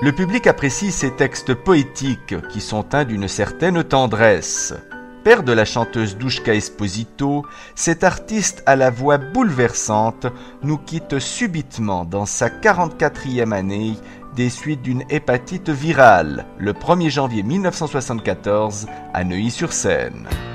Le public apprécie ces textes poétiques qui sont teints d'une certaine tendresse. Père de la chanteuse Douchka Esposito, cet artiste à la voix bouleversante nous quitte subitement dans sa 44e année des suites d'une hépatite virale, le 1er janvier 1974 à Neuilly-sur-Seine.